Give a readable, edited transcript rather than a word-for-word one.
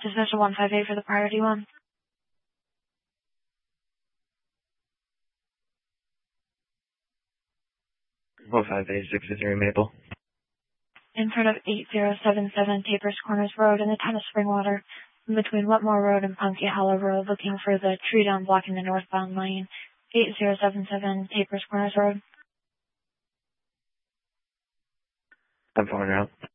Dismissal 158 for the priority one. 15863 Maple. In front of 8077 Tapers Corners Road in the town of Springwater, in between Wetmore Road and Punky Hollow Road, looking for the tree down blocking the northbound lane. 8077 Tapers Corners Road. I'm following out.